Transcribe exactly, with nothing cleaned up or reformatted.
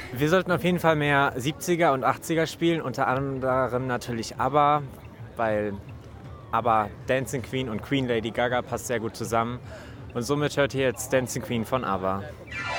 Wir sollten auf jeden Fall mehr siebziger und achtziger spielen, unter anderem natürlich ABBA, weil ABBA, Dancing Queen und Queen Lady Gaga passt sehr gut zusammen. Und somit hört ihr jetzt Dancing Queen von ABBA.